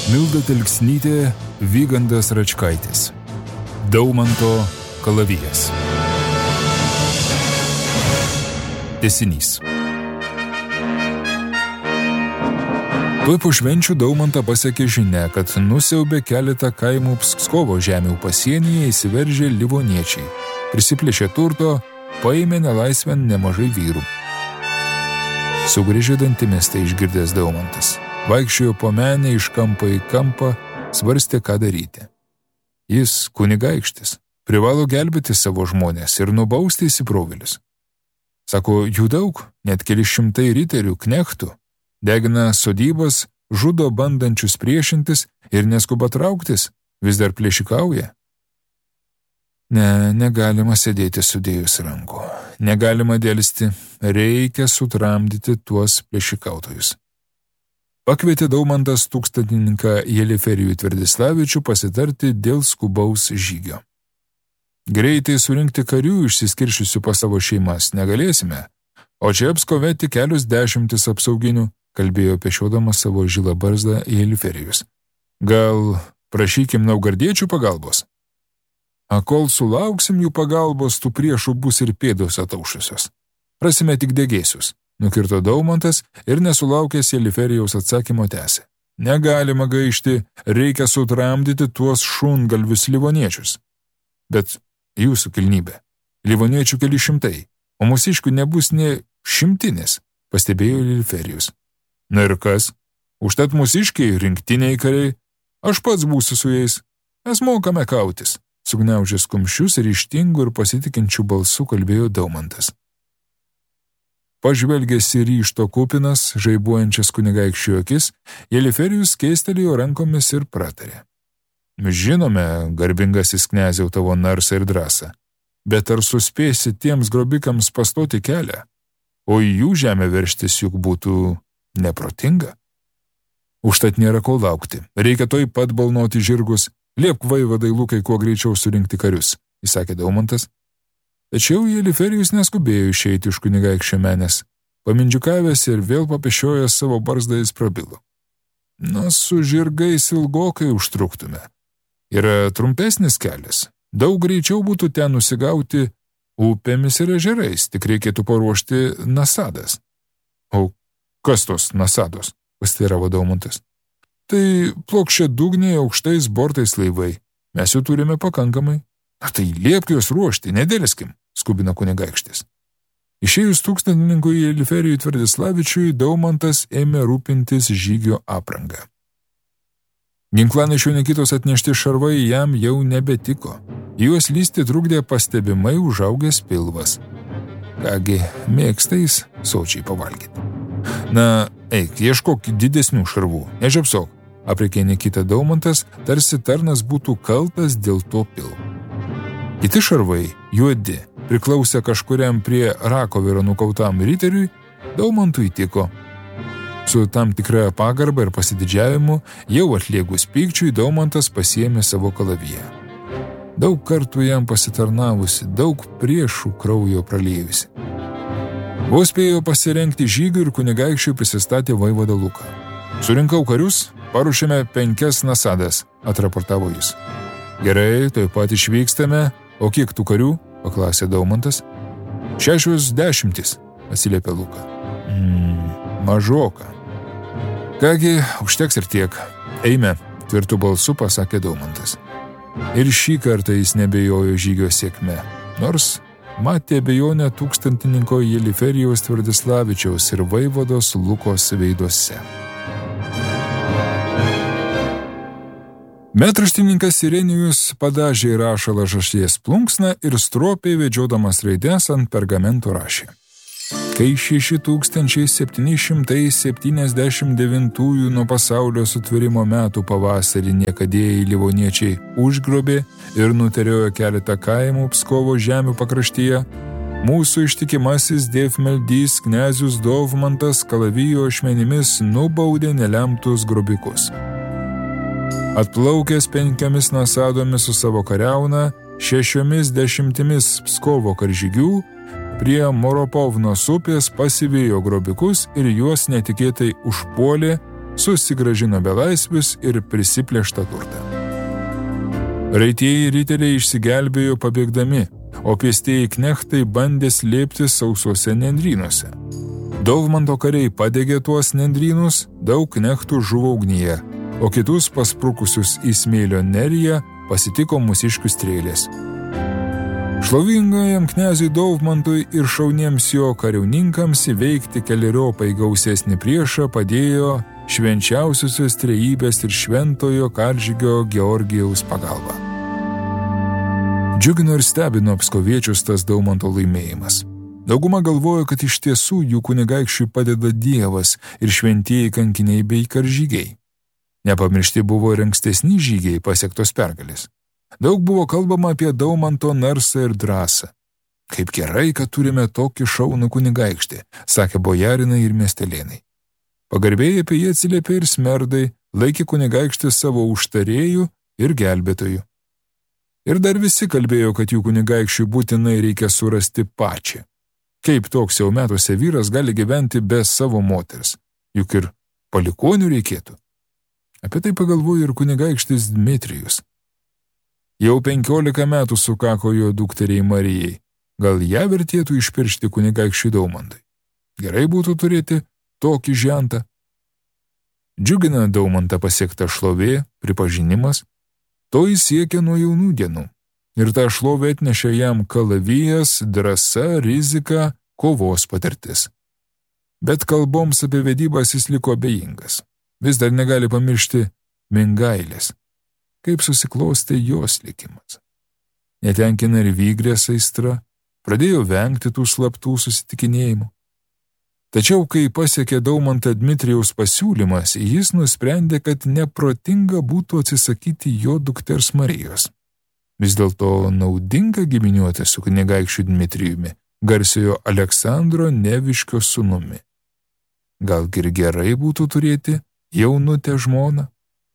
Milda Telksnytė, Vygandas Račkaitis. Daumanto kalavijas. Tęsinys. Tuoj po švenčių Daumantą pasiekė žinia, kad nusiaubė keletą kaimų Pskovo žemių pasienyje įsiveržė livoniečiai. Prisiplėšė turto, paėmė nelaisvėn nemažai vyrų. Sugrįžė dantimis tai išgirdęs Daumantas. Vaikščiojo po menę iš kampo į kampą, svarstė, ką daryti. Jis, kunigaikštis, privalo gelbėti savo žmonės ir nubausti įsibrovėlius. Sako, jų daug, net keli šimtai riterių, knechtų, degina sodybas, žudo bandančius priešintis ir neskuba trauktis, vis dar plėšikauja. Ne, negalima sėdėti sudėjus rankų, negalima dėlsti, reikia sutramdyti tuos plėšikautojus. Pakvietė Daumantas tūkstantininką Jeliferijų Tverdislavičių pasitarti dėl skubaus žygio. Greitai surinkti karių išsiskiršiusių pas savo šeimas negalėsime, o čia Pskove tik kelius dešimtis apsauginių, kalbėjo pešiodamas savo žilą barzdą Jeliferijus. Gal prašykim naugardiečių pagalbos? A kol sulauksim jų pagalbos, tų priešų bus ir pėdos ataušusios. Rasime tik degėsius, nukirto Daumantas ir nesulaukęs Jeliferijaus atsakymo tęsė. Negalima gaišti, reikia sutramdyti tuos šungalvius livoniečius. Bet jūsų kilnybė, livoniečių keli šimtai, o mūsiškių nebus nė šimtinis, pastebėjo Jeliferijus. Na ir kas? Užtat mūsiškiai rinktiniai kariai, aš pats būsiu su jais, mes mokame kautis. Sugniaužęs kumščius ir ryžtingų ir pasitikinčių balsų kalbėjo Daumantas. Pažvelgęs į ryžto kupinas, žaibuojančias kunigaikščio akis, Jeliferijus keistelėjo rankomis ir pratarė. Žinome, garbingasis kneziau, tavo narsą ir drąsą, bet ar suspėsi tiems grobikams pastoti kelią, o į jų žemę veržtis juk būtų neprotinga? Užtat nėra ko laukti, reikia toj pat balnoti žirgus, liepk vaivadai Lukai kuo greičiau surinkti karius, įsakė Daumantas. Tačiau Jeliferijus neskubėjo išeiti iš kunigaikščio menės. Pamindžiukavęs ir vėl papešiojęs savo barzdą jis prabilo. Na, su žirgais ilgokai užtruktume. Yra trumpesnis kelias. Daug greičiau būtų ten nusigauti upėmis ir ežerais, tik reikėtų paruošti nasadas. O kas tos nasados? Pasiteiravo Daumantas. Tai plokščia dugniai aukštais bortais laivai. Mes jų turime pakankamai. Na tai liepk juos ruošti, nedėlskim, skubino kunigaikštis. Išėjus tūkstantininkui Jeliferijui Tverdislavičiui, Daumantas ėmė rūpintis žygio aprangą. Ginklanešių Nikitos atnešti šarvai jam jau nebetiko. Juos lysti trukdė pastebimai užaugęs pilvas. Kągi, mėgsta jis sočiai pavalgyti. Na, eik, ieškok didesnių šarvų, nežiapsok, aprėkė Nikita Daumantas, tarsi tarnas būtų kaltas dėl to pilvo. Kiti šarvai, juodi, priklausė kažkuriam prie Rakoviro nukautam riteriui, Daumantui tiko. Su tam tikra pagarba ir pasididžiavimu, jau atliegus pykčiui, Daumantas pasiėmė savo kalaviją. Daug kartų jam pasitarnavusi, daug priešų kraujo praliejusi. Vos spėjo pasirengti žygių ir kunigaikščiui prisistatė vaivada Luka. Surinkau karius, paruošėme 5 nasadas, atraportavo jis. Gerai, taip pat išvykstame, o kiek tų karių? Paklausė Daumantas. 60, atsiliepė Luka. Mažoka. Kągi, užteks ir tiek. Eime, tvirtu balsu pasakė Daumantas. Ir šį kartą jis nebejojo žygio sėkme, nors matė abejonę tūkstantininko Jeliferijaus Tverdislavičiaus ir vaivados Lukos veiduose. Metraštininkas Irenijus padažė rašalą žąsies plunksną ir stropiai vedžiodamas raides ant pergamento rašė. Kai 6779 nuo pasaulio sutvėrimo metų pavasarį niekadėjai livoniečiai užgrobė ir nuterėjo keletą kaimų Pskovo žemių pakraštyje, mūsų ištikimasis dievmeldys knezius Daumantas kalavijo ašmenimis nubaudė nelemtus grobikus. Atplaukęs 5 nasadomis su savo kariauna, 60 Pskovo karžygių, prie Moropovnos upės pasivijo grobikus ir juos netikėtai užpuolė, susigrąžino belaisvius ir prisiplėštą turtą. Raitieji riteriai išsigelbėjo pabėgdami, o pėstieji knechtai bandė slėptis sausuose nendrynuose. Daumanto kariai padegė tuos nendrynus, daug knechtų žuvo ugnyje, o kitus pasprukusius į smėlio neriją pasitiko mūsiškių strėlės. Šlovingajam knezui Daumantui ir šauniems jo kariauninkams įveikti keleriopai gausesnį priešą padėjo švenčiausiosios trejybės ir šventojo karžygio Georgijaus pagalba. Džiugino ir stebino apskoviečius tas Daumanto laimėjimas. Dauguma galvojo, kad iš tiesų jų kunigaikščiui padeda Dievas ir šventieji kankiniai bei karžygiai. Nepamiršti buvo ir ankstesni žygiai pasiektos pergalės. Daug buvo kalbama apie Daumanto narsą ir drąsą. Kaip gerai, kad turime tokį šaunų kunigaikštį, sakė bojarinai ir miestelėnai. Pagarbiai apie jį atsiliepė ir smerdai, laikė kunigaikštį savo užtarėjų ir gelbėtojų. Ir dar visi kalbėjo, kad jų kunigaikščiui būtinai reikia surasti pačią. Kaip toks jau metuose vyras gali gyventi be savo moters, juk ir palikonių reikėtų. Apie tai pagalvojo ir kunigaikštis Dmitrijus. Jau 15 metų sukako jo dukteriai Marijai, gal ją vertėtų išpiršti kunigaikščiui Daumantui. Gerai būtų turėti tokį žentą. Džiugina Daumantą pasiekta šlovė, pripažinimas, to jis siekia nuo jaunų dienų. Ir tą šlovę atnešė jam kalavijas, drąsa, rizika, kovos patirtis. Bet kalboms apie vedybas jis liko abejingas. Vis dar negali pamiršti Mingailės, kaip susiklostė jos likimas. Netenkina ir Vygrės aistra, pradėjo vengti tų slaptų susitikinėjimų. Tačiau, kai pasiekė Daumantą Dmitrijaus pasiūlymas, jis nusprendė, kad neprotinga būtų atsisakyti jo dukters Marijos. Vis dėlto naudinga giminiuoti su kunigaikščiu Dmitrijumi, garsiojo Aleksandro Neviškio sūnumi. Gal ir gerai būtų turėti jaunutę žmoną?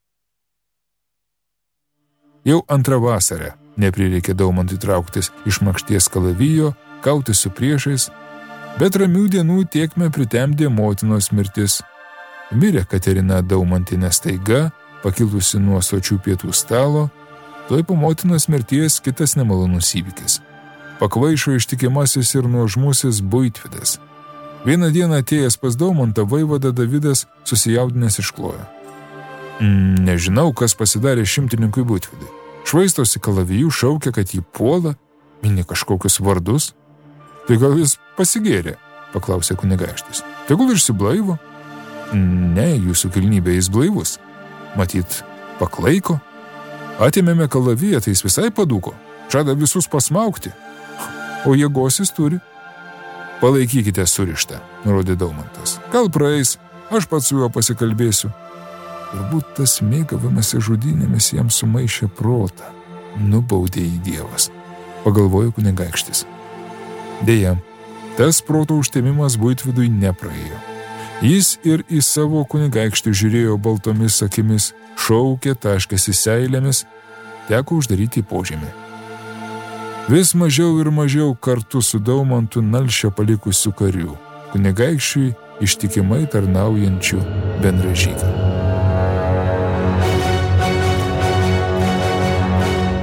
Jau antrą vasarą neprireikė Daumantui trauktis iš makšties kalavijo, kauti su priešais, bet ramių dienų tiekmę pritemdė motinos mirtis. Mirė Katerina Daumantinė staiga, pakilusi nuo sočių pietų stalo, tuoj po motinos mirties kitas nemalonus įvykis. Pakvaišo ištikimasis ir nuožmusis Buitvydas. Vieną dieną atėjęs pas Daumantą vaivada Davidas susijaudinęs išklojo. Nežinau, kas pasidarė šimtininkui Buitvidai. Švaistosi kalavijų, šaukia, kad jį puola, mini kažkokius vardus. Tai gal jis pasigėrė, paklausė kunigaikštis. Tegul išsiblaivo. Ne, jūsų kilnybė, jis blaivus. Matyt, paklaiko. Atėmėme kalaviją, tai jis visai padūko. Žada visus pasmaukti. O jėgos jis turi. Palaikykite surištą, nurodė Daumantas. Gal praeis, aš pats su juo pasikalbėsiu. Turbūt tas mėgavimas žudynėmis jam sumaišė protą. Nubaudė į Dievas, pagalvojo kunigaikštis. Deja, tas proto užtemimas Buitvydui nepraėjo. Jis ir į savo kunigaikštį žiūrėjo baltomis akimis, šaukė, taškėsi seilėmis, teko uždaryti į požemį. Vis mažiau ir mažiau kartu su Daumantu nalšę palikusių karių, kunigaikščiui ištikimai tarnaujančių bendražygių.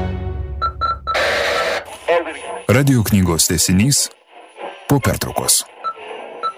Radio knygos tęsinys po pertraukos.